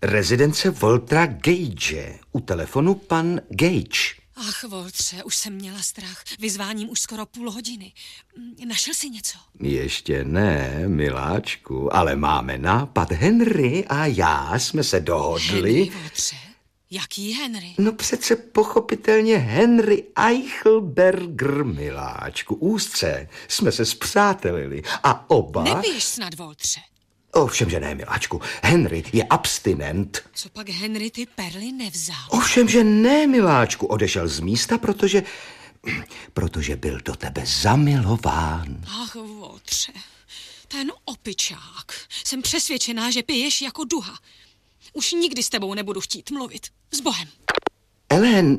Rezidence Waltera Gage. U telefonu pan Gage. Ach, Waltře, už jsem měla strach. Vyzváním už skoro půl hodiny. Našel jsi něco? Ještě ne, miláčku, ale máme nápad. Henry a já jsme se dohodli. Henry, Waltře? Jaký Henry? No přece pochopitelně Henry Eichelberger, miláčku. Úzce jsme se spřátelili a oba... Neběž snad, Waltře. Ovšem, že ne, miláčku. Henry je abstinent. Co pak Henry ty perly nevzal? Ovšem, že ne, miláčku. Odešel z místa, protože byl do tebe zamilován. Ach, Waltře, ten opičák. Jsem přesvědčená, že piješ jako duha. Už nikdy s tebou nebudu chtít mluvit. S Bohem. Ellen...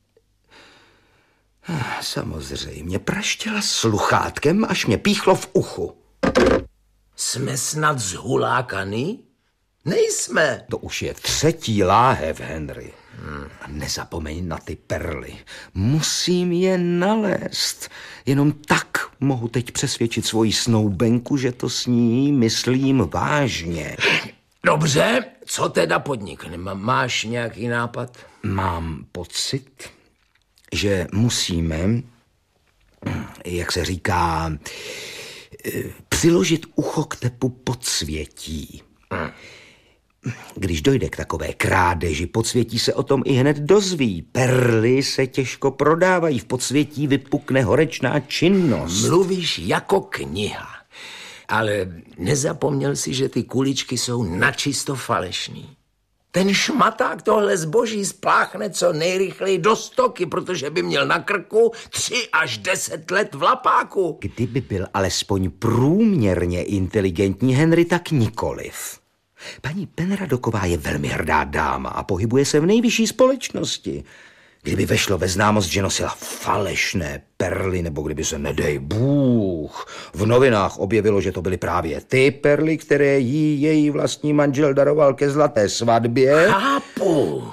Samozřejmě, praštěla sluchátkem, až mě píchlo v uchu. Jsme snad zhulákaný? Nejsme. To už je 3. láhev, Henry. A nezapomeň na ty perly. Musím je nalézt. Jenom tak mohu teď přesvědčit svoji snoubenku, že to s ní myslím vážně. Dobře, co teda podnikneme? Máš nějaký nápad? Mám pocit, že musíme, jak se říká, přiložit ucho k tepu podsvětí. Když dojde k takové krádeži, podsvětí se o tom i hned dozví. Perly se těžko prodávají, v podsvětí vypukne horečná činnost. Mluvíš jako kniha, ale nezapomněl si, že ty kuličky jsou načisto falešný. Ten šmaták tohle zboží spláchne co nejrychleji do stoky, protože by měl na krku 3 až 10 let v lapáku. Kdyby byl alespoň průměrně inteligentní Henry, tak nikoliv. Paní Penradoková je velmi hrdá dáma a pohybuje se v nejvyšší společnosti. Kdyby vešlo ve známost, že nosila falešné perly, nebo kdyby se, nedej Bůh, v novinách objevilo, že to byly právě ty perly, které jí její vlastní manžel daroval ke zlaté svatbě. Chápu.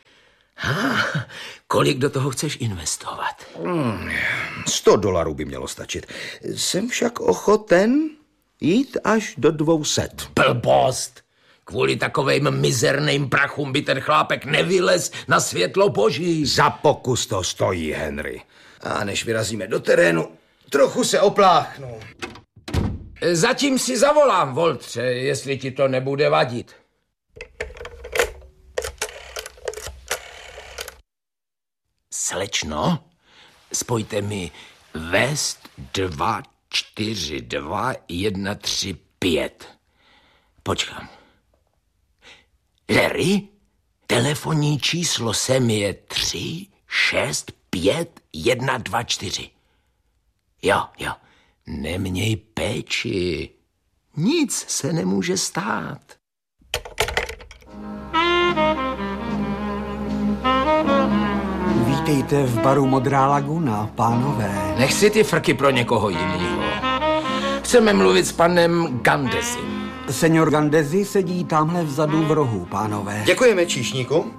Kolik do toho chceš investovat? $100 by mělo stačit. Jsem však ochoten jít až do 200. Blbost. Kvůli takovejm mizerným prachům by ten chlápek nevylez na světlo boží. Za pokus to stojí, Henry. A než vyrazíme do terénu, trochu se opláchnu. Zatím si zavolám, Waltře, jestli ti to nebude vadit. Slečno, spojte mi West 242 135. Počkám. Larry, telefonní číslo sem je 3 6 5 1 2 4. Jo, neměj péči. Nic se nemůže stát. Vítejte v baru Modrá laguna, pánové. Nech si ty frky pro někoho jiného. Chceme mluvit s panem Gandezim. Senior Gandezi sedí tamhle vzadu v rohu, pánové. Děkujeme, číšníku.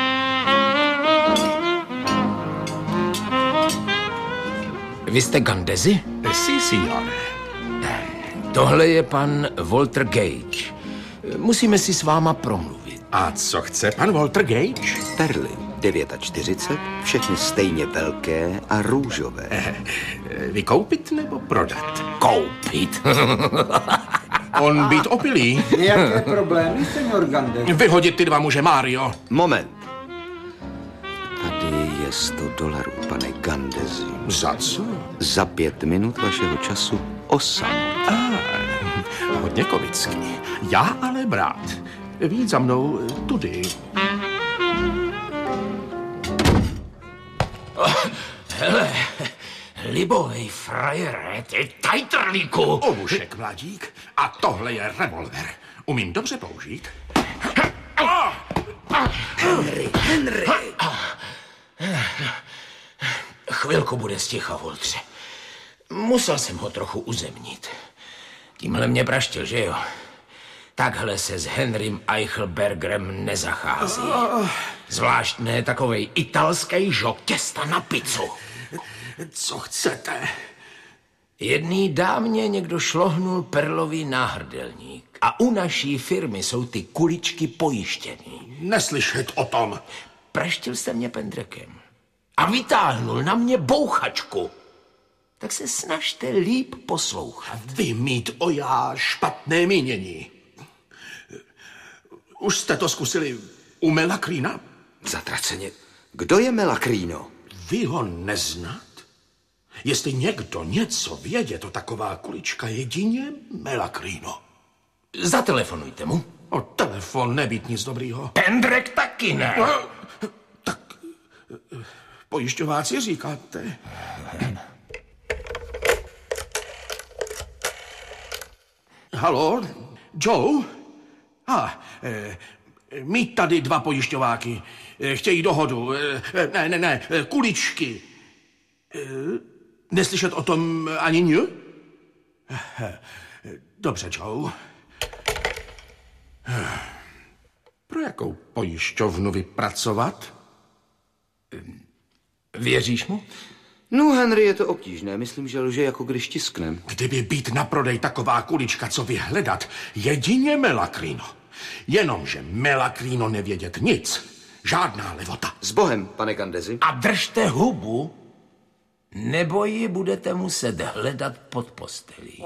Vy jste Gandezi? Si, signore. Tohle je pan Walter Gage. Musíme si s váma promluvit. A co chce pan Walter Gage? Perly 49, všechny stejně velké a růžové. Vykoupit nebo prodat? Koupit? On být opilý. Jaké problémy, senior Gandezi? Vyhodit ty 2 muže, Mario. Moment. Tady je $100, pane Gandezi. Za co? Za 5 minut vašeho času osamot. Hodně komický. Já ale brát. Víc za mnou tudy. Hele, libovej frajere, ty tajtrlíku. Obušek, mladík. A tohle je revolver. Umím dobře použít. Henry. Chvilku bude sticha, Waltře. Musel jsem ho trochu uzemnit. Tímhle mě praštil, že jo? Takhle se s Henrym Eichelbergerem nezachází. Zvlášť ne takovej italský žok těsta na pizzu. Co chcete? Jedný dámě někdo šlohnul perlový náhrdelník. A u naší firmy jsou ty kuličky pojištěný. Neslyšet o tom. Praštil jste mě pendrekem a vytáhnul na mě bouchačku. Tak se snažte líp poslouchat. Vy mít o já špatné mínění. Už jste to zkusili u Melakrýna? Zatraceně. Kdo je Melakrýno? Vy ho neznat? Jestli někdo něco vědět o taková kulička, jedině Melakrýno. Zatelefonujte mu. O telefon nebýt nic dobrýho. Pendrek taky ne. Tak pojišťováci říkáte. Haló, Joe? Mít tady 2 pojišťováky. Chtějí dohodu. Ne, kuličky. Neslyšet o tom ani ně? Dobře, Joe. Pro jakou pojišťovnu vypracovat? Věříš mu? No, Henry, je to obtížné. Myslím, že lže, jako když tisknem. Kdyby být na prodej taková kulička, co vyhledat, jedině Melakrýno. Jenomže Melakrýno nevědět nic. Žádná levota. S Bohem, pane Kandezi. A držte hubu, nebo ji budete muset hledat pod postelí.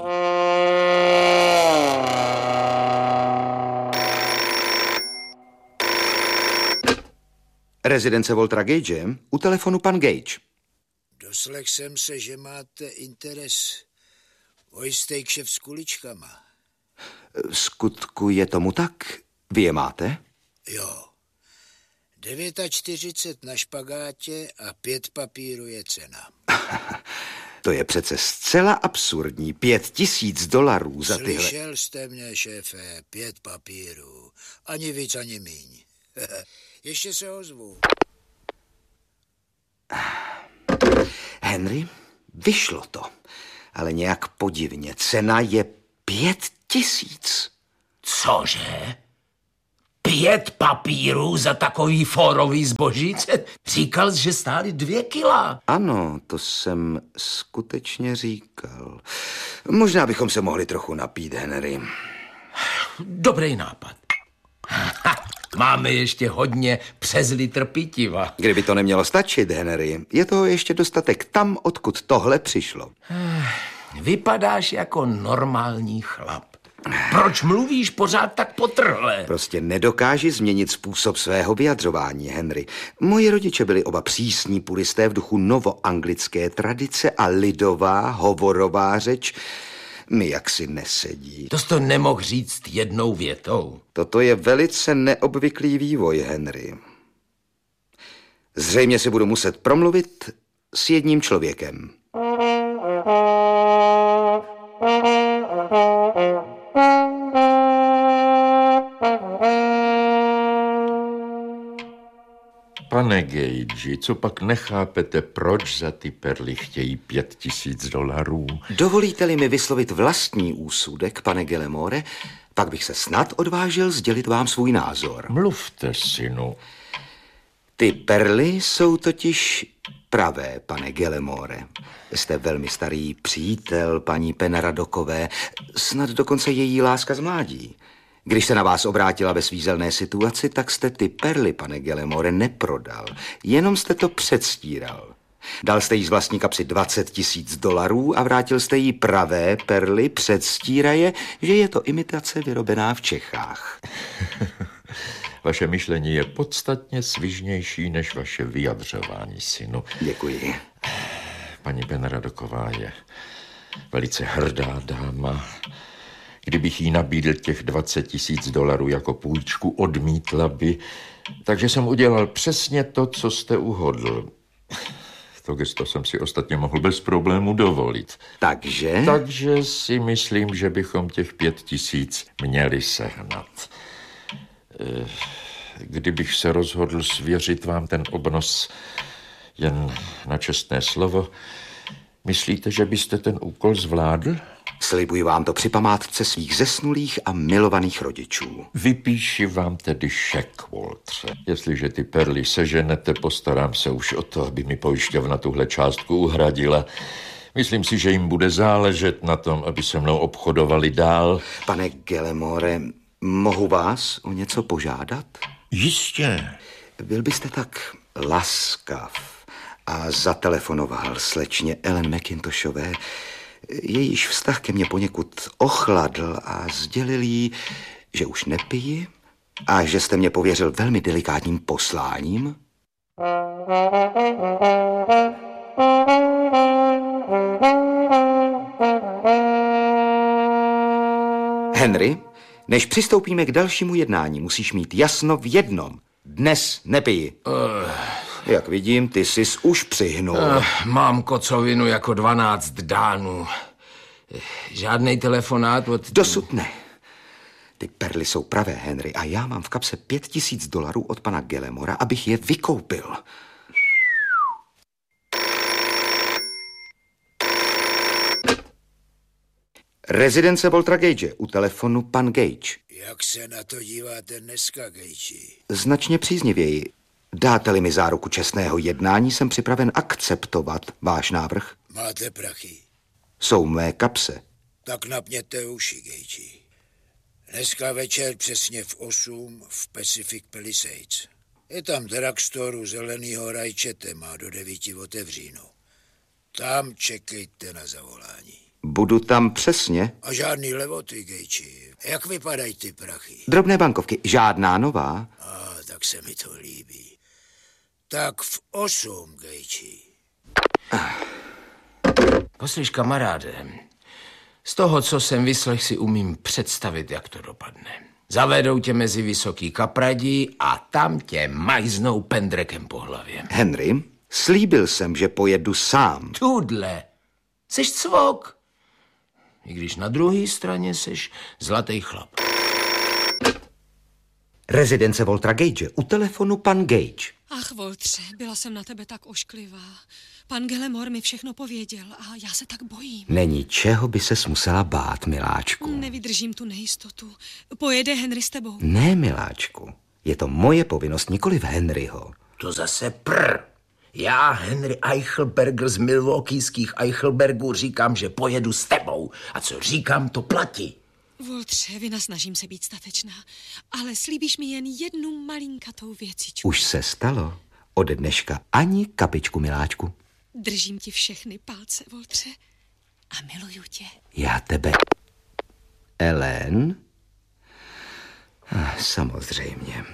Rezidence Waltera Gage, u telefonu pan Gage. Doslech jsem se, že máte interes o jistý kšeft s kuličkama. V skutku je tomu tak? Vy je máte? Jo. 49 na špagátě a 5 papírů je cena. To je přece zcela absurdní. $5,000 za tyhle... Slyšel jste mě, šéfe, 5 papírů. Ani víc, ani míň. Ještě se ozvu. Henry, vyšlo to. Ale nějak podivně. Cena je 5,000. Cože? 5 papírů za takový fórový zboží? Říkal jsi, že stály 2 kila. Ano, to jsem skutečně říkal. Možná bychom se mohli trochu napít, Henry. Dobrý nápad. Máme ještě hodně přes litr pitiva. Kdyby to nemělo stačit, Henry, je toho ještě dostatek tam, odkud tohle přišlo. Vypadáš jako normální chlap. Proč mluvíš pořád tak potrhle? Prostě nedokáži změnit způsob svého vyjadřování, Henry. Moji rodiče byli oba přísní puristé v duchu novoanglické tradice a lidová hovorová řeč mi jaksi nesedí. To jsi to nemohl říct jednou větou. Toto je velice neobvyklý vývoj, Henry. Zřejmě si budu muset promluvit s jedním člověkem. Pane Gage, co pak nechápete, proč za ty perly chtějí $5,000? Dovolíte-li mi vyslovit vlastní úsudek, pane Gallimore, pak bych se snad odvážil sdělit vám svůj názor. Mluvte, synu. Ty perly jsou totiž pravé, pane Gallimore. Jste velmi starý přítel paní Penaradokové, snad dokonce její láska z mládí. Když se na vás obrátila ve svízelné situaci, tak jste ty perly, pane Gallimore, neprodal. Jenom jste to předstíral. Dal jste jí z vlastní kapsy $20,000 a vrátil jste jí pravé perly, předstíraje, že je to imitace vyrobená v Čechách. Vaše myšlení je podstatně svižnější než vaše vyjadřování, synu. Děkuji. Paní Penradoková je velice hrdá dáma. Kdybych jí nabídl těch $20,000 jako půjčku, odmítla by. Takže jsem udělal přesně to, co jste uhodl. To gesto jsem si ostatně mohl bez problému dovolit. Takže? Takže si myslím, že bychom těch 5,000 měli sehnat. Kdybych se rozhodl svěřit vám ten obnos jen na čestné slovo, myslíte, že byste ten úkol zvládl? Slibuji vám to při památce svých zesnulých a milovaných rodičů. Vypíši vám tedy šek, Waltere. Jestliže ty perly seženete, postarám se už o to, aby mi pojišťovna tuhle částku uhradila. Myslím si, že jim bude záležet na tom, aby se mnou obchodovali dál. Pane Gallimore, mohu vás o něco požádat? Jistě. Byl byste tak laskav a zatelefonoval slečně Ellen McIntoshové, jejíž vztah ke mně poněkud ochladl, a sdělil jí, že už nepiji a že jste mě pověřil velmi delikátním posláním? Henry, než přistoupíme k dalšímu jednání, musíš mít jasno v jednom. Dnes nepiji. Jak vidím, ty jsi už přihnul. Mám kocovinu jako 12 dánů. Žádnej telefonát od... Dosud ne. Ty perly jsou pravé, Henry, a já mám v kapse $5,000 od pana Gallimora, abych je vykoupil. Rezidence Waltera Gage, u telefonu pan Gage. Jak se na to díváte dneska, Gage? Značně příznivěji. Dáte-li mi záruku čestného jednání, jsem připraven akceptovat váš návrh. Máte prachy? Jsou mé kapse. Tak napněte uši, Gage. Dneska večer přesně v 8 v Pacific Palisades. Je tam drugstore u zelenýho rajčete, má do 9 otevříno. Tam čekejte na zavolání. Budu tam přesně. A žádný levoty, Gage. Jak vypadají ty prachy? Drobné bankovky, žádná nová. Tak se mi to líbí. Tak v 8, Gage. Poslyš, kamaráde, z toho, co jsem vyslechl, si umím představit, jak to dopadne. Zavedou tě mezi vysoký kapradí a tam tě majznou pendrekem po hlavě. Henry, slíbil jsem, že pojedu sám. Tudle, seš cvok. I když na druhé straně seš zlatý chlap. Rezidence Waltera Gage, u telefonu pan Gage. Ach, Waltře, byla jsem na tebe tak ošklivá. Pan Gallimore mi všechno pověděl a já se tak bojím. Není čeho by ses musela bát, miláčku. Nevydržím tu nejistotu. Pojede Henry s tebou? Ne, miláčku. Je to moje povinnost, nikoliv Henryho. To zase Já, Henry Eichelberger z milwaukeeských Eichelbergů, říkám, že pojedu s tebou. A co říkám, to platí. Waltře, vynasnažím se být statečná, ale slíbíš mi jen jednu malinkatou věcičku. Už se stalo. Ode dneška ani kapičku, miláčku. Držím ti všechny palce, Waltře, a miluju tě. Já tebe. Ellen? Samozřejmě.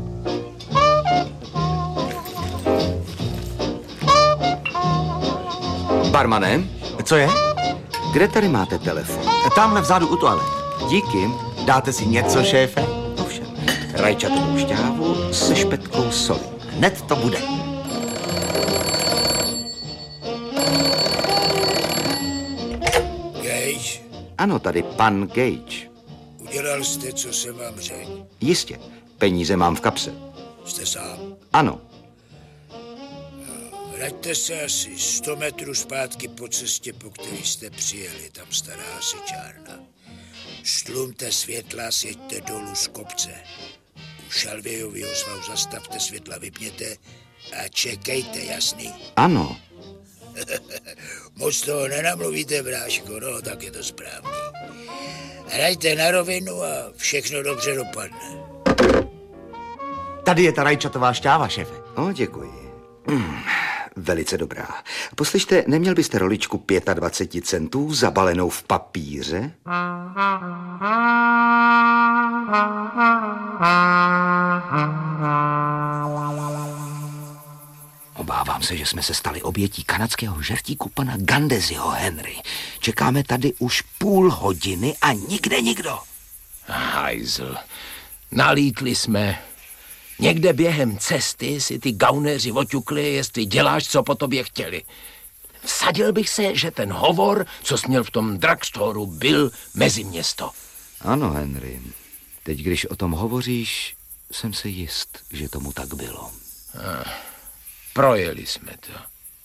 Barmane? Co je? Kde tady máte telefon? Tamhle vzadu u toalet. Díky. Dáte si něco, šéfe? Ovšem, rajčatovou šťávu se špetkou soli. Hned to bude. Gage? Ano, tady pan Gage. Udělal jste, co jsem vám řekl? Jistě, peníze mám v kapse. Jste sám? Ano. Vraťte se asi 100 metrů zpátky po cestě, po který jste přijeli, tam stará hasičárna. Stlumte světla, sjeďte dolů z kopce. U Šalvějovýho svahu zastavte, světla vypněte a čekejte, jasný? Ano. Moc toho nenamluvíte, bráško, no, tak je to správný. Hrajte na rovinu a všechno dobře dopadne. Tady je ta rajčatová šťáva, šéfe. Děkuji. Velice dobrá. Poslyšte, neměl byste roličku 25 centů zabalenou v papíře? Obávám se, že jsme se stali obětí kanadského žertíku pana Gandeziho, Henry. Čekáme tady už půl hodiny a nikde nikdo. Hajzl, nalítli jsme. Někde během cesty si ty gaunéři oťukli, jestli děláš, co po tobě chtěli. Vsadil bych se, že ten hovor, co jsi měl v tom drugstoru, byl mezi město. Ano, Henry. Teď, když o tom hovoříš, jsem si jist, že tomu tak bylo. Projeli jsme to.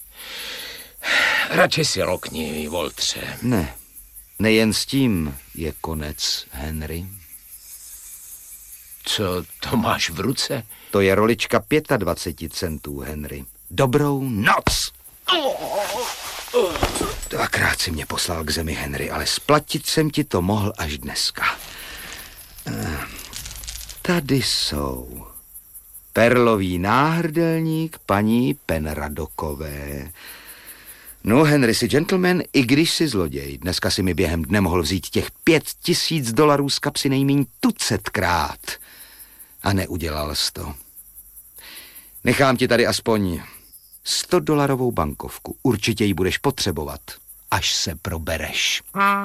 Radši si lokni, Waltře. Ne, nejen s tím je konec, Henry. Co to máš v ruce? To je rolička 25 centů, Henry. Dobrou noc! Dvakrát si mě poslal k zemi, Henry, ale splatit jsem ti to mohl až dneska. Tady jsou perlový náhrdelník paní Penradokové. No, Henry, jsi gentleman, i když jsi zloděj. Dneska si mi během dne mohl vzít těch $5,000 z kapsy nejmíň tucetkrát. A neudělal jsi to. Nechám ti tady aspoň $100 bankovku. Určitě ji budeš potřebovat, až se probereš.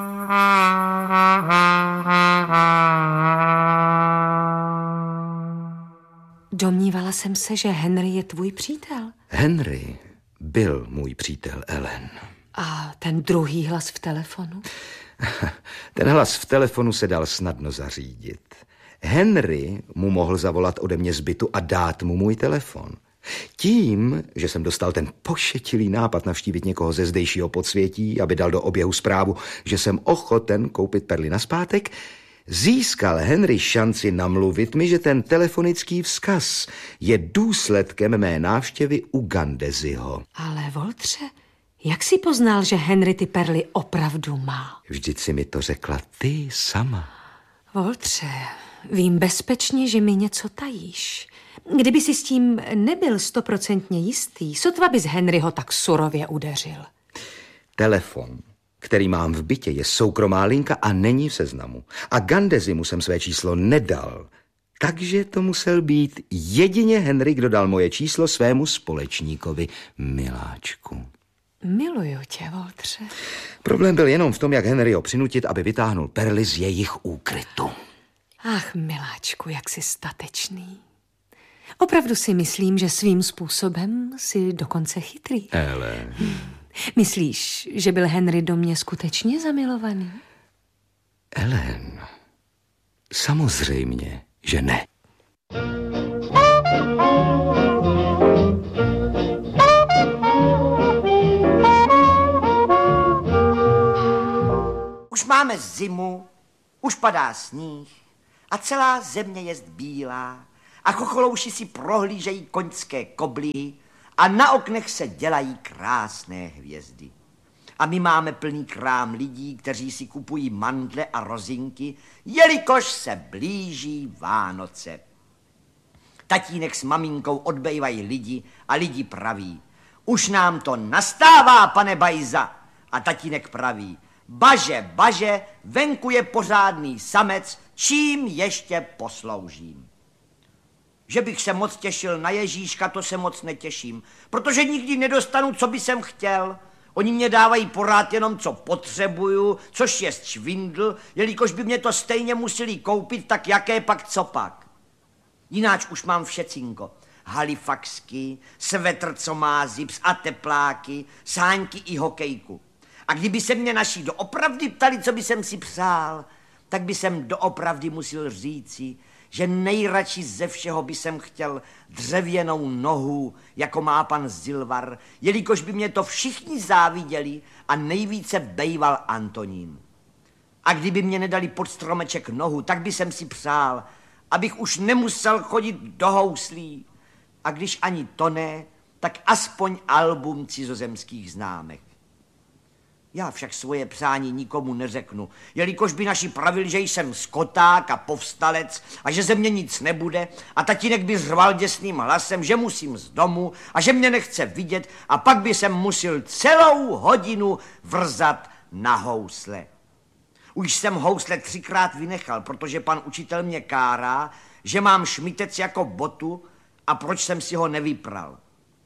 Domnívala jsem se, že Henry je tvůj přítel. Henry byl můj přítel, Ellen. A ten druhý hlas v telefonu? Ten hlas v telefonu se dal snadno zařídit. Henry mu mohl zavolat ode mě z bytu a dát mu můj telefon. Tím, že jsem dostal ten pošetilý nápad navštívit někoho ze zdejšího podsvětí, aby dal do oběhu zprávu, že jsem ochoten koupit perly nazpátek, získal Henry šanci namluvit mi, že ten telefonický vzkaz je důsledkem mé návštěvy u Gandeziho. Ale Waltře, jak jsi poznal, že Henry ty perly opravdu má? Vždyť si mi to řekla ty sama. Waltře, vím bezpečně, že mi něco tajíš. Kdyby si s tím nebyl 100% jistý, sotva bys Henryho tak surově udeřil. Telefon, který mám v bytě, je soukromá linka a není v seznamu. A Gandezimu jsem své číslo nedal. Takže to musel být jedině Henry, kdo dal moje číslo svému společníkovi, miláčku. Miluju tě, Waltře. Problém byl jenom v tom, jak Henryho přinutit, aby vytáhnul perly z jejich úkrytu. Ach, miláčku, jak jsi statečný. Opravdu si myslím, že svým způsobem jsi dokonce chytrý. Ellen. Myslíš, že byl Henry do mě skutečně zamilovaný? Ellen, samozřejmě, že ne. Už máme zimu, už padá sníh a celá země jest bílá a chocholouši si prohlížejí koňské koblihy a na oknech se dělají krásné hvězdy. A my máme plný krám lidí, kteří si kupují mandle a rozinky, jelikož se blíží Vánoce. Tatínek s maminkou odbejvají lidi a lidi praví: už nám to nastává, pane Bajza. A tatínek praví: baže, baže, venku je pořádný samec, čím ještě posloužím. Že bych se moc těšil na Ježíška, to se moc netěším, protože nikdy nedostanu, co by jsem chtěl. Oni mě dávají porád jenom, co potřebuju, což je švindl, jelikož by mě to stejně museli koupit, tak jaké pak, co pak. Jináč už mám všecinko. Halifaxky, svetr, co má zips a tepláky, sáňky i hokejku. A kdyby se mě naši doopravdy ptali, co by jsem si přál, tak by jsem doopravdy musel říci, že nejradši ze všeho by jsem chtěl dřevěnou nohu, jako má pan Zilvar, jelikož by mě to všichni záviděli a nejvíce bejval Antonín. A kdyby mě nedali pod stromeček nohu, tak by jsem si přál, abych už nemusel chodit do houslí. A když ani to ne, tak aspoň album cizozemských známek. Já však svoje přání nikomu neřeknu, jelikož by naši pravili, že jsem skoták a povstalec a že ze mě nic nebude a tatínek by řval děsným hlasem, že musím z domu a že mě nechce vidět a pak by jsem musel celou hodinu vrzat na housle. Už jsem housle 3krát vynechal, protože pan učitel mě kárá, že mám šmitec jako botu a proč jsem si ho nevypral.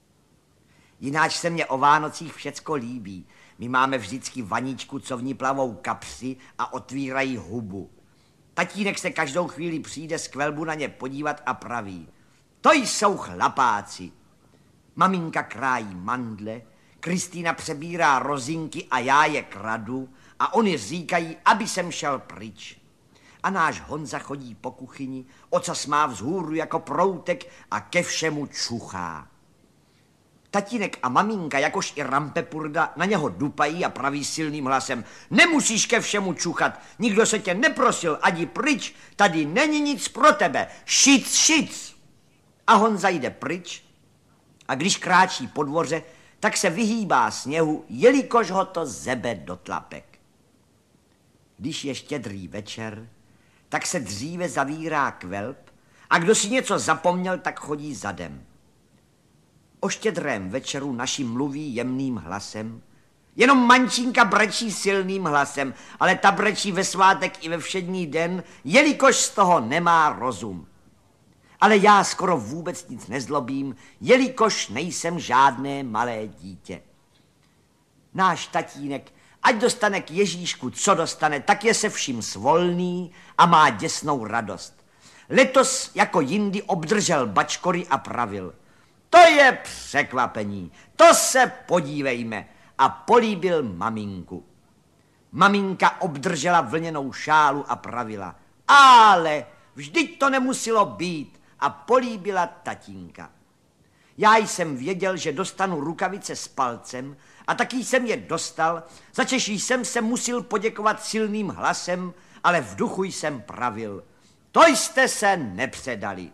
Jináč se mě o Vánocích všecko líbí. My máme vždycky vaničku, co v ní plavou kapři a otvírají hubu. Tatínek se každou chvíli přijde z kvelbu na ně podívat a praví: to jsou chlapáci. Maminka krájí mandle, Kristýna přebírá rozinky a já je kradu a oni říkají, aby jsem šel pryč. A náš Honza chodí po kuchyni, ocas má vzhůru jako proutek a ke všemu čuchá. Tatínek a maminka, jakož i Rampepurda, na něho dupají a praví silným hlasem: nemusíš ke všemu čuchat, nikdo se tě neprosil, adi pryč, tady není nic pro tebe, šic, šic. A Honza jde pryč a když kráčí po dvoře, tak se vyhýbá sněhu, jelikož ho to zebe do tlapek. Když je štědrý večer, tak se dříve zavírá kvelb a kdo si něco zapomněl, tak chodí zadem. O štědrém večeru naši mluví jemným hlasem, jenom mančínka brečí silným hlasem, ale ta brečí ve svátek i ve všední den, jelikož z toho nemá rozum. Ale já skoro vůbec nic nezlobím, jelikož nejsem žádné malé dítě. Náš tatínek, ať dostane k Ježíšku, co dostane, tak je se vším svolný a má děsnou radost. Letos jako jindy obdržel bačkory a pravil. To je překvapení, to se podívejme. A políbil maminku. Maminka obdržela vlněnou šálu a pravila. Ale vždyť to nemuselo být. A políbila tatínka. Já jsem věděl, že dostanu rukavice s palcem a taky jsem je dostal, začež jsem se musel poděkovat silným hlasem, ale v duchu jsem pravil. To jste se nepředali.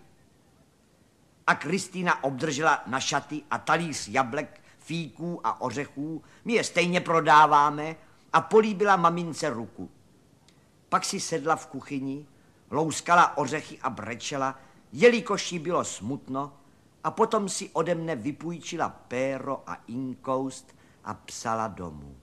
A Kristýna obdržela na šaty a talíř jablek, fíků a ořechů, my je stejně prodáváme, a políbila mamince ruku. Pak si sedla v kuchyni, louskala ořechy a brečela, jelikož jí bylo smutno, a potom si ode mne vypůjčila péro a inkoust a psala domů.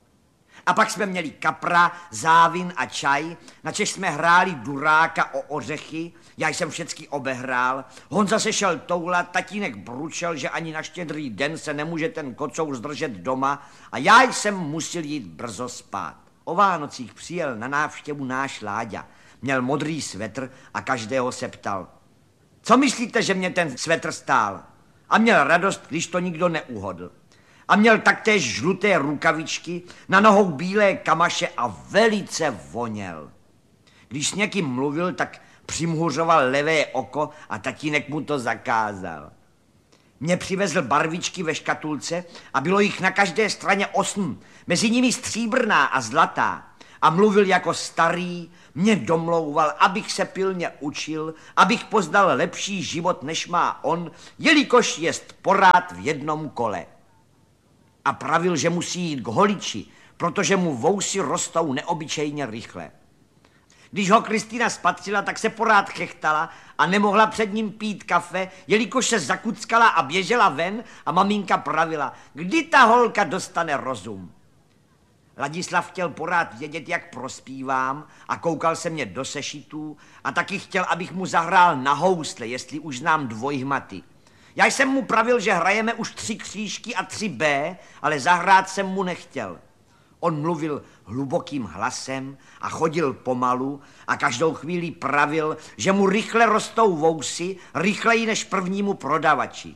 A pak jsme měli kapra, závin a čaj, načež jsme hráli duráka o ořechy, já jsem všecky obehrál, Honza se šel toulat, tatínek bručel, že ani na štědrý den se nemůže ten kocour zdržet doma a já jsem musel jít brzo spát. O Vánocích přijel na návštěvu náš Láďa, měl modrý svetr a každého se ptal. Co myslíte, že mě ten svetr stál? A měl radost, když to nikdo neuhodl. A měl taktéž žluté rukavičky, na nohou bílé kamaše a velice voněl. Když s někým mluvil, tak přimhuřoval levé oko a tatínek mu to zakázal. Mě přivezl barvičky ve škatulce a bylo jich na každé straně 8, mezi nimi stříbrná a zlatá. A mluvil jako starý, mě domlouval, abych se pilně učil, abych poznal lepší život, než má on, jelikož jest porád v jednom kole. A pravil, že musí jít k holiči, protože mu vousy rostou neobyčejně rychle. Když ho Kristýna spatřila, tak se porád chechtala a nemohla před ním pít kafe, jelikož se zakuckala a běžela ven a maminka pravila, kdy ta holka dostane rozum. Ladislav chtěl porád vědět, jak prospívám a koukal se mě do sešitů a taky chtěl, abych mu zahrál na housle, jestli už znám dvojhmaty. Já jsem mu pravil, že hrajeme už 3 křížky a 3 B, ale zahrát jsem mu nechtěl. On mluvil hlubokým hlasem a chodil pomalu a každou chvíli pravil, že mu rychle rostou vousy, rychleji než prvnímu prodavači.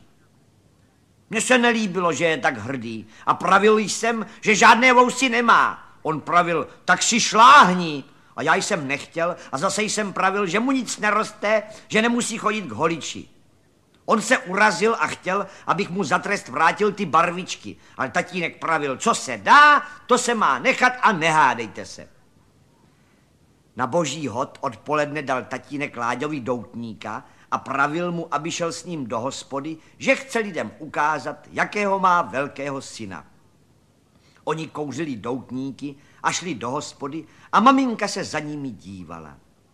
Mně se nelíbilo, že je tak hrdý a pravil jsem, že žádné vousy nemá. On pravil, tak si šláhni. A já jsem nechtěl a zase jsem pravil, že mu nic neroste, že nemusí chodit k holiči. On se urazil a chtěl, abych mu za trest vrátil ty barvičky. Ale tatínek pravil, co se dá, to se má nechat a nehádejte se. Na boží hod odpoledne dal tatínek Láďovi doutníka a pravil mu, aby šel s ním do hospody, že chce lidem ukázat, jakého má velkého syna. Oni kouřili doutníky a šli do hospody a maminka se za nimi dívala.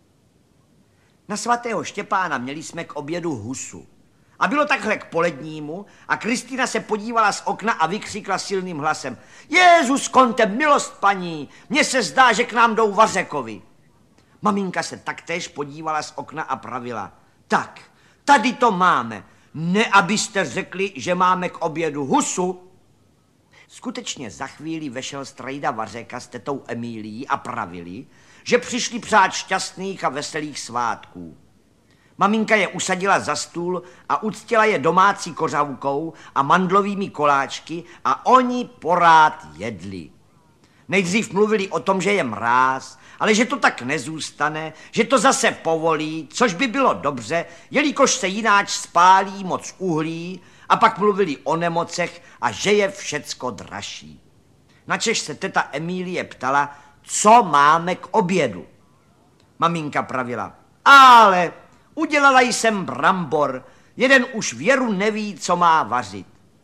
Na svatého Štěpána měli jsme k obědu husu. A bylo takhle k polednímu a Kristýna se podívala z okna a vykřikla silným hlasem. Jezus konte, milost paní, mně se zdá, že k nám jdou Vařekovi. Maminka se taktéž podívala z okna a pravila. Tak, tady to máme. Ne, abyste řekli, že máme k obědu husu. Skutečně za chvíli vešel strejda Vařeka s tetou Emílií a pravili, že přišli přát šťastných a veselých svátků. Maminka je usadila za stůl a uctila je domácí kořavkou a mandlovými koláčky a oni porád jedli. Nejdřív mluvili o tom, že je mráz, ale že to tak nezůstane, že to zase povolí, což by bylo dobře, jelikož se jináč spálí moc uhlí, a pak mluvili o nemocech a že je všecko dražší. Načež se teta Emílie ptala, co máme k obědu. Maminka pravila, ale udělala jsem brambor, jeden už věru neví, co má vařit.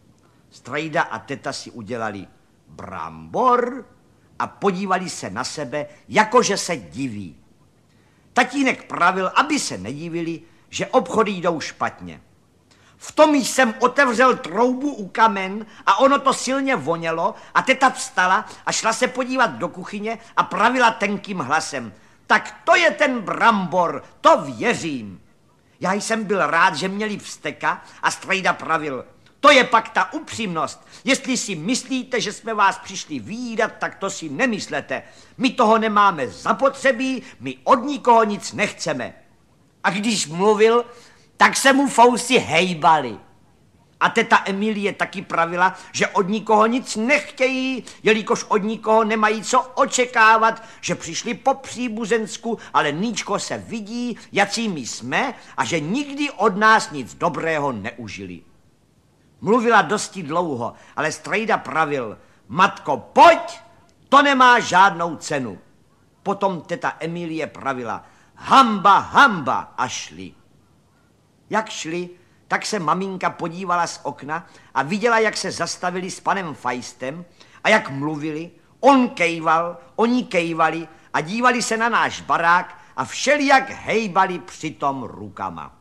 Strejda a teta si udělali brambor a podívali se na sebe, jakože se diví. Tatínek pravil, aby se nedivili, že obchody jdou špatně. V tom jsem otevřel troubu u kamen a ono to silně vonělo a teta vstala a šla se podívat do kuchyně a pravila tenkým hlasem. Tak to je ten brambor, to věřím. Já jsem byl rád, že měli vzteka a strejda pravil. To je pak ta upřímnost. Jestli si myslíte, že jsme vás přišli vyjídat, tak to si nemyslete. My toho nemáme zapotřebí, my od nikoho nic nechceme. A když mluvil, tak se mu fousy hejbaly. A teta Emilie taky pravila, že od nikoho nic nechtějí, jelikož od nikoho nemají co očekávat, že přišli po příbuzensku, ale níčko se vidí, jací my jsme a že nikdy od nás nic dobrého neužili. Mluvila dosti dlouho, ale strejda pravil, matko, pojď, to nemá žádnou cenu. Potom teta Emilie pravila, hamba, hamba, a šli. Jak šli, tak se maminka podívala z okna a viděla, jak se zastavili s panem Feistem a jak mluvili, on kejval, oni kejvali a dívali se na náš barák a všelijak hejbali přitom rukama.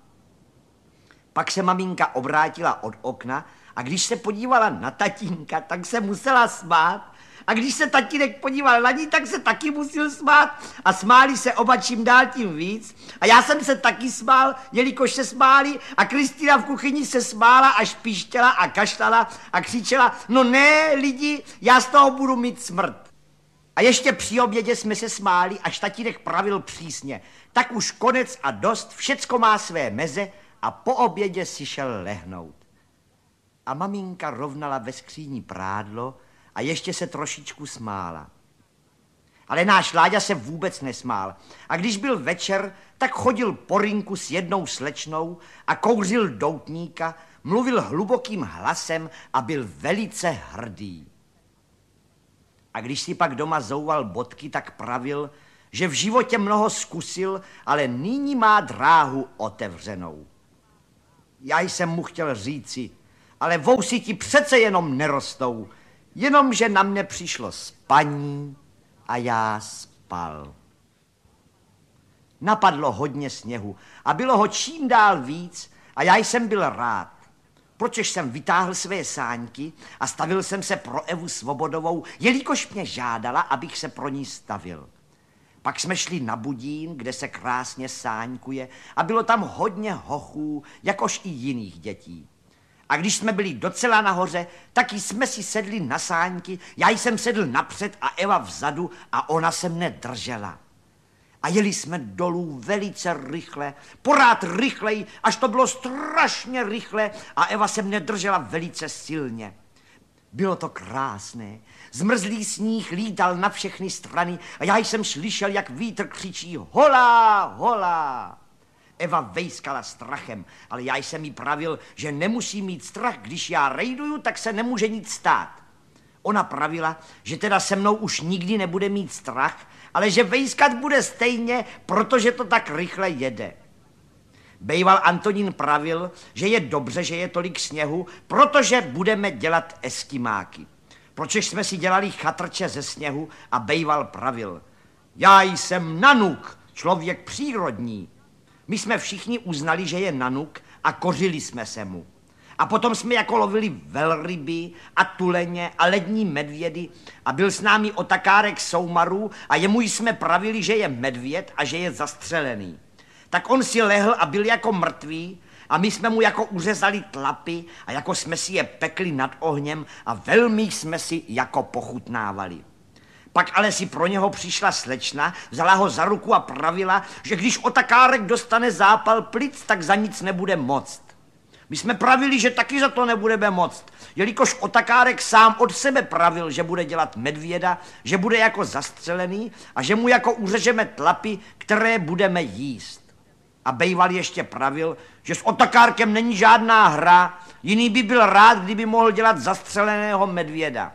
Pak se maminka obrátila od okna a když se podívala na tatínka, tak se musela smát. A když se tatínek podíval na ní, tak se taky musel smát. A smáli se oba čím dál tím víc. A já jsem se taky smál, jelikož se smáli. A Kristýna v kuchyni se smála a špištěla a kašlala a křičela, no ne, lidi, já z toho budu mít smrt. A ještě při obědě jsme se smáli, až tatínek pravil přísně. Tak už konec a dost, všecko má své meze a po obědě si šel lehnout. A maminka rovnala ve skříni prádlo a ještě se trošičku smála. Ale náš Láďa se vůbec nesmál. A když byl večer, tak chodil po rynku s jednou slečnou a kouřil doutníka, mluvil hlubokým hlasem a byl velice hrdý. A když si pak doma zouval bodky, tak pravil, že v životě mnoho zkusil, ale nyní má dráhu otevřenou. Já jsem mu chtěl říci, ale vousy ti přece jenom nerostou, jenomže na mne přišlo spaní a já spal. Napadlo hodně sněhu a bylo ho čím dál víc a já jsem byl rád. Pročež jsem vytáhl své sáňky a stavil jsem se pro Evu Svobodovou, jelikož mě žádala, abych se pro ní stavil. Pak jsme šli na Budín, kde se krásně sáňkuje a bylo tam hodně hochů, jakož i jiných dětí. A když jsme byli docela nahoře, taky jsme si sedli na sáňky, já jsem sedl napřed a Eva vzadu a ona se mne držela. A jeli jsme dolů velice rychle, pořád rychleji, až to bylo strašně rychle a Eva se mne držela velice silně. Bylo to krásné, zmrzlý sníh lítal na všechny strany a já jsem slyšel, jak vítr křičí hola, hola. Eva vejskala strachem, ale já jsem jí pravil, že nemusí mít strach, když já rejduju, tak se nemůže nic stát. Ona pravila, že teda se mnou už nikdy nebude mít strach, ale že vejskat bude stejně, protože to tak rychle jede. Bejval Antonín pravil, že je dobře, že je tolik sněhu, protože budeme dělat eskimáky. Pročež jsme si dělali chatrče ze sněhu a bejval pravil. Já jsem nanuk, člověk přírodní. My jsme všichni uznali, že je nanuk a kořili jsme se mu. A potom jsme jako lovili velryby a tuleně a lední medvědy a byl s námi otakárek soumarů a jemu jsme pravili, že je medvěd a že je zastřelený. Tak on si lehl a byl jako mrtvý a my jsme mu jako uřezali tlapy a jako jsme si je pekli nad ohněm a velmi jsme si jako pochutnávali. Pak ale si pro něho přišla slečna, vzala ho za ruku a pravila, že když otakárek dostane zápal plic, tak za nic nebude moct. My jsme pravili, že taky za to nebudeme moct, jelikož otakárek sám od sebe pravil, že bude dělat medvěda, že bude jako zastřelený a že mu jako uřežeme tlapy, které budeme jíst. A bejval ještě pravil, že s otakárkem není žádná hra, jiný by byl rád, kdyby mohl dělat zastřeleného medvěda.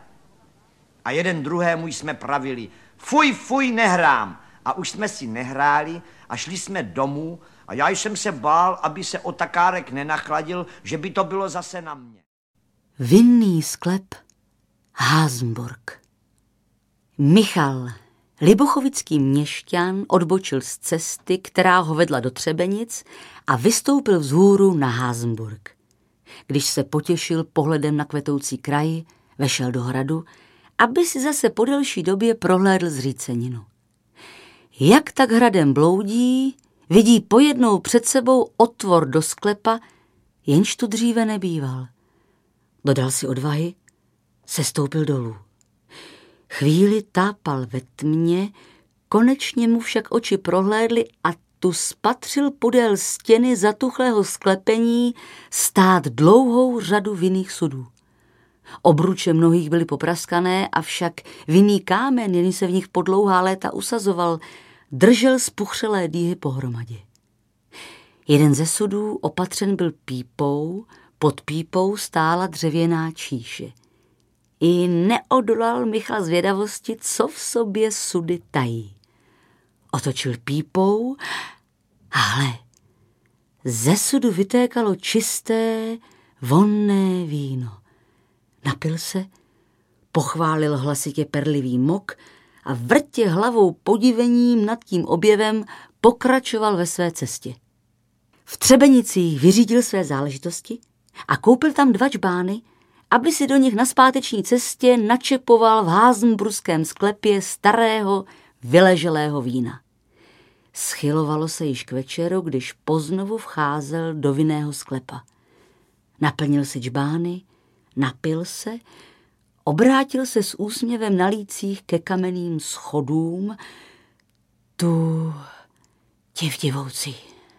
A jeden druhému jsme pravili, fuj, fuj, nehrám. A už jsme si nehráli a šli jsme domů a já jsem se bál, aby se otakárek nenachladil, že by to bylo zase na mě. Vinný sklep Házenburg. Michal, libochovický měšťan, odbočil z cesty, která ho vedla do Třebenic, a vystoupil vzhůru na Házenburg. Když se potěšil pohledem na kvetoucí kraj, vešel do hradu, aby si zase po delší době prohlédl zříceninu. Jak tak hradem bloudí, vidí pojednou před sebou otvor do sklepa, jenž tu dříve nebýval. Dodal si odvahy, sestoupil dolů. Chvíli tápal ve tmě, konečně mu však oči prohlédly a tu spatřil podél stěny zatuchlého sklepení stát dlouhou řadu vinných sudů. Obruče mnohých byly popraskané, avšak vinný kámen, jenž se v nich po dlouhá léta usazoval, držel spuchřelé dýhy pohromadě. Jeden ze sudů opatřen byl pípou, pod pípou stála dřevěná číše. I neodolal Michal zvědavosti, co v sobě sudy tají. Otočil pípou a hle, ze sudu vytékalo čisté, vonné víno. Napil se, pochválil hlasitě perlivý mok a vrtě hlavou podivením nad tím objevem pokračoval ve své cestě. V Třebenicích vyřídil své záležitosti a koupil tam 2 džbány, aby si do nich na zpáteční cestě načepoval v házenburském sklepě starého, vyleželého vína. Schylovalo se již k večeru, když poznovu vcházel do vinného sklepa. Naplnil si džbány, napil se, obrátil se s úsměvem na lících ke kamenným schodům. Tu divoucí.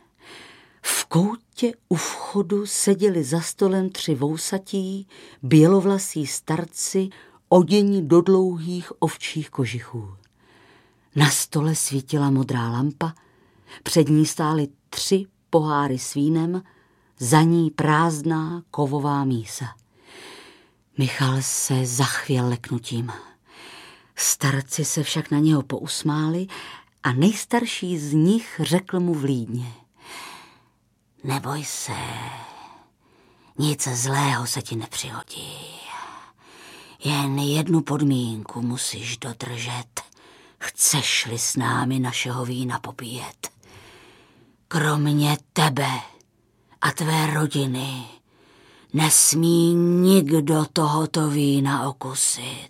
V koutě u vchodu seděli za stolem 3 vousatí, bělovlasí starci, oděni do dlouhých ovčích kožichů. Na stole svítila modrá lampa, před ní stály 3 poháry s vínem, za ní prázdná kovová mísa. Michal se zachvěl leknutím. Starci se však na něho pousmáli a nejstarší z nich řekl mu vlídně: Neboj se, nic zlého se ti nepřihodí. Jen jednu podmínku musíš dodržet. Chceš-li s námi našeho vína popíjet? Kromě tebe a tvé rodiny nesmí nikdo tohoto vína okusit.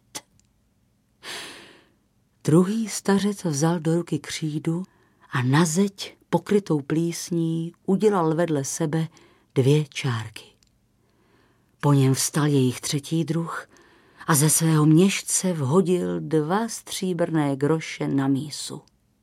Druhý stařec vzal do ruky křídu a na zeď pokrytou plísní udělal vedle sebe 2 čárky. Po něm vstal jejich 3. druh a ze svého měšce vhodil 2 stříbrné groše na mísu.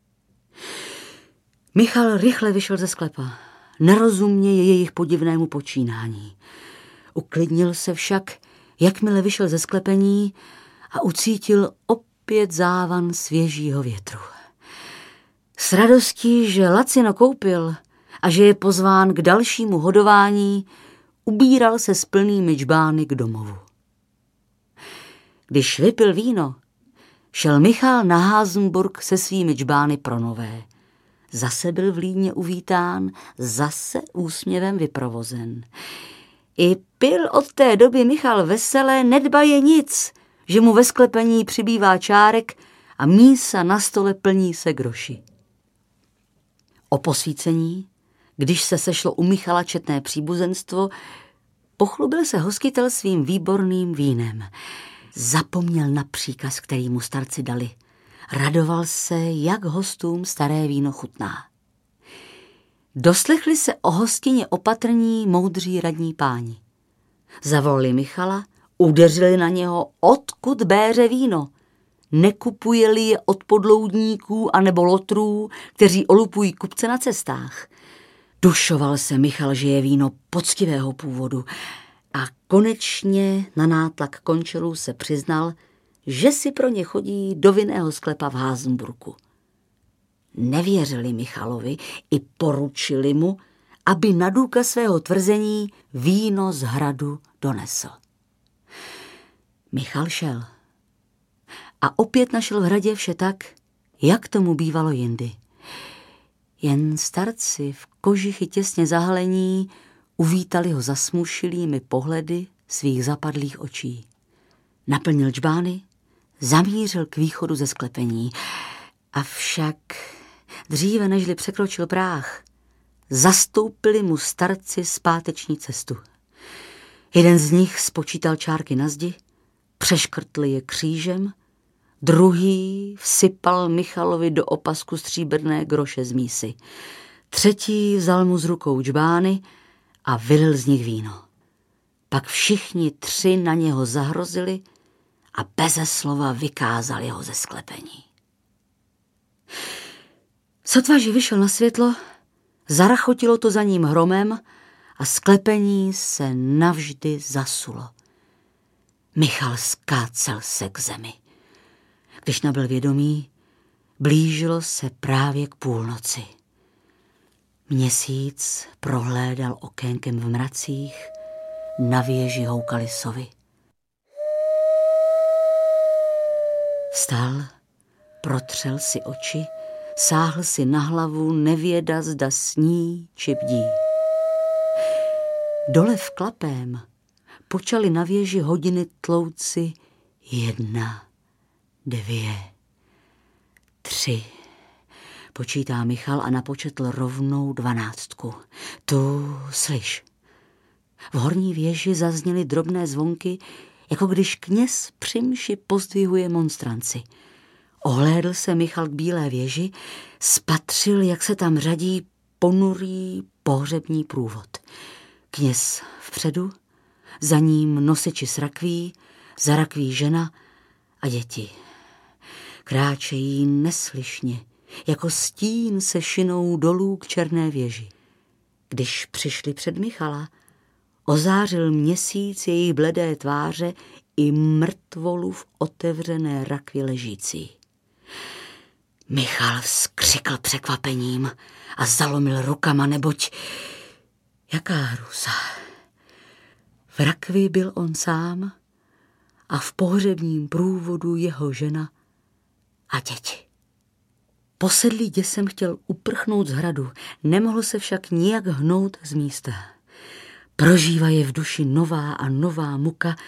Michal rychle vyšel ze sklepa. Nerozumě jejich podivnému počínání. Uklidnil se však, jakmile vyšel ze sklepení a ucítil opět závan svěžího větru. S radostí, že lacino koupil a že je pozván k dalšímu hodování, ubíral se s plnými džbány k domovu. Když vypil víno, šel Michal na Házenburg se svými džbány pro nové. Zase byl vlídně uvítán, zase úsměvem vyprovozen. I pil od té doby Michal veselé, nedbaje nic, že mu ve sklepení přibývá čárek a mísa na stole plní se groši. O posvícení, když se sešlo u Michala četné příbuzenstvo, pochlubil se hostitel svým výborným vínem. Zapomněl na příkaz, který mu starci dali. Radoval se, jak hostům staré víno chutná. Doslechli se o hostině opatrní, moudří radní páni. Zavolali Michala, udeřili na něho, odkud béře víno. Nekupuje-li je od podloudníků anebo lotrů, kteří olupují kupce na cestách. Dušoval se Michal, že je víno poctivého původu a konečně na nátlak končelů se přiznal, že si pro ně chodí do vinného sklepa v Házenburgu. Nevěřili Michalovi i poručili mu, aby na důkaz svého tvrzení víno z hradu donesl. Michal šel a opět našel v hradě vše tak, jak tomu bývalo jindy. Jen starci v kožichy těsně zahalení uvítali ho zasmušilými pohledy svých zapadlých očí. Naplnil džbány, zamířil k východu ze sklepení. Avšak dříve, nežli překročil práh, zastoupili mu starci zpáteční cestu. Jeden z nich spočítal čárky na zdi, přeškrtl je křížem, druhý vsypal Michalovi do opasku stříbrné groše z mísy. Třetí vzal mu z rukou džbány a vylil z nich víno. Pak všichni tři na něho zahrozili a beze slova vykázali ho ze sklepení. Sotva, že vyšel na světlo, zarachotilo to za ním hromem a sklepení se navždy zasulo. Michal skácel se k zemi. Když nabyl vědomí, blížilo se právě k půlnoci. Měsíc prohlédal okénkem v mracích, na věži houkali sovy. Vstal, protřel si oči, sáhl si na hlavu, nevěda, zda sní či bdí. Dole v Klapém počali na věži hodiny tlouci 1, 2, 3. Počítá Michal a napočetl rovnou 12. Tu, slyš. V horní věži zazněly drobné zvonky, jako když kněz při mši pozdvihuje monstranci. Ohlédl se Michal k bílé věži, spatřil, jak se tam řadí ponurý pohřební průvod. Kněz vpředu, za ním nosiči s rakví, za rakví žena a děti. Kráčejí neslyšně, jako stín se šinou dolů k černé věži. Když přišli před Michala, ozářil měsíc jejich bledé tváře i mrtvolu v otevřené rakvi ležící. Michal vzkřikl překvapením a zalomil rukama, neboť jaká hrůza. V rakvi byl on sám a v pohřebním průvodu jeho žena a děti. Posedlý děsem chtěl uprchnout z hradu, nemohl se však nijak hnout z místa. Prožívá je v duši nová a nová muka,